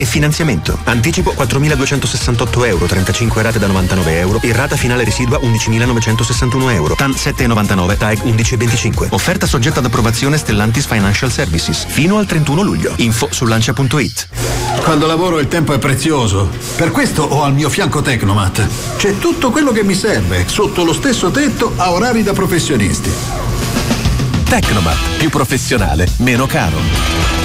e finanziamento. Anticipo 4.268 euro, 35 rate da 99 euro e rata finale residua 11.961 euro. TAN 7,99, TAEG 11,25. Offerta soggetta ad approvazione Stellantis Financial Services fino al 31 luglio. Info su lancia.it. Quando lavoro il tempo è prezioso. Per questo ho al mio fianco Tecnomat. C'è tutto quello che mi serve, sotto lo stesso tetto, a orari da professionisti. Tecnomat, più professionale, meno caro.